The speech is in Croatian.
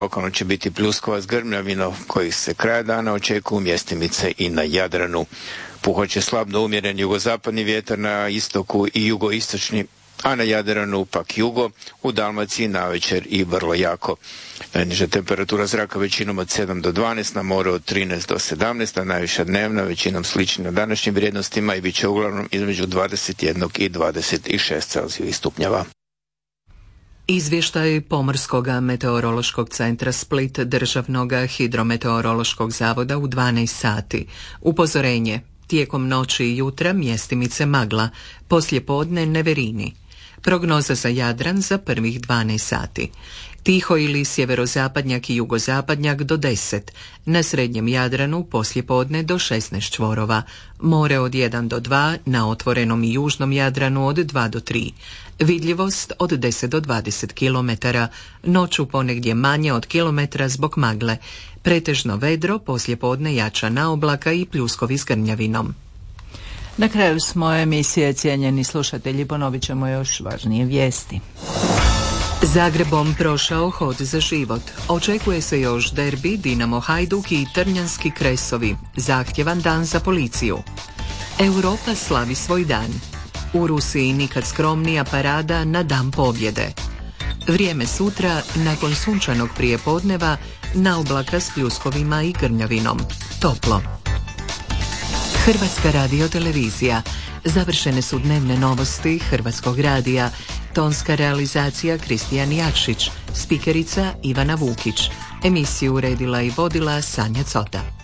Lokalno će biti pljuskova s grmljavino kojih se kraja dana očekuju mjestimice i na Jadranu. Puhat će slab do umjeren jugozapadni vjetar na istoku i jugoistočni, a na Jadranu pak jugo, u Dalmaciji navečer i vrlo jako. Najniža temperatura zraka većinom od 7 do 12, na moru od 13 do 17, a najviša dnevna većinom slična današnjim vrijednostima i bit će uglavnom između 21 i 26 Celzijevih stupnjeva. Izvještaj Pomorskog meteorološkog centra Split Državnog hidrometeorološkog zavoda u 12 sati. Upozorenje: tijekom noći i jutra mjestimice magla, poslijepodne neverini. Prognoza za Jadran za prvih 12 sati. Tiho ili sjeverozapadnjak i jugozapadnjak do 10, na srednjem Jadranu poslijepodne do 16 čvorova, more od 1 do 2, na otvorenom i južnom Jadranu od 2 do 3, vidljivost od 10 do 20 km, noću ponegdje manje od kilometra zbog magle, pretežno vedro, poslijepodne jača oblaka i pljuskovi s grmljavinom. Na kraju smo emisije, cijenjeni slušatelji, ponovit ćemo još važnije vijesti. Zagrebom prošao hod za život. Očekuje se još derbi Dinamo Hajduk i Trnjanski Kresovi. Zahtjevan dan za policiju. Europa slavi svoj dan. U Rusiji nikad skromnija parada na Dan pobjede. Vrijeme sutra, nakon sunčanog prijepodneva, na oblaka s pljuskovima i grmljavinom. Toplo. Hrvatska radiotelevizija. Završene su dnevne novosti Hrvatskog radija. Tonska realizacija Kristijan Jakšić. Spikerica Ivana Vukić. Emisiju uredila i vodila Sanja Cota.